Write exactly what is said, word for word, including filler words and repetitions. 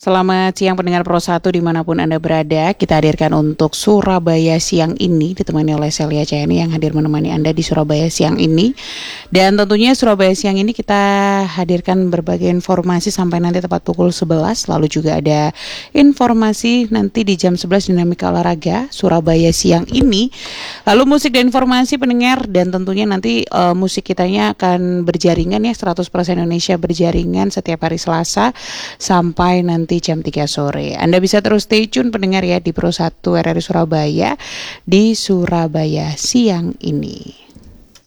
Selamat siang pendengar Pro satu dimanapun Anda berada. Kita hadirkan untuk Surabaya siang ini ditemani oleh Celia Chayani yang hadir menemani Anda di Surabaya siang ini. Dan tentunya Surabaya siang ini kita hadirkan berbagai informasi sampai nanti tepat pukul sebelas. Lalu juga ada informasi nanti di jam sebelas dinamika olahraga Surabaya siang ini. Lalu musik dan informasi pendengar, dan tentunya nanti uh, musik kitanya akan berjaringan ya, seratus persen Indonesia berjaringan setiap hari Selasa sampai nanti jam tiga sore. Anda bisa terus stay tune pendengar ya di Pro satu R R I Surabaya di Surabaya siang ini.